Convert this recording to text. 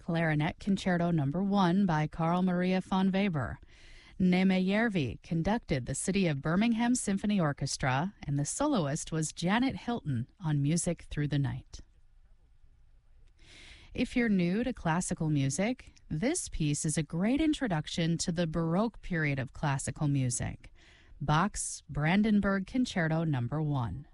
Clarinet Concerto No. 1 by Carl Maria von Weber. Neme Järvi conducted the City of Birmingham Symphony Orchestra, and the soloist was Janet Hilton on Music Through the Night. If you're new to classical music, this piece is a great introduction to the Baroque period of classical music. Bach's Brandenburg Concerto No. 1.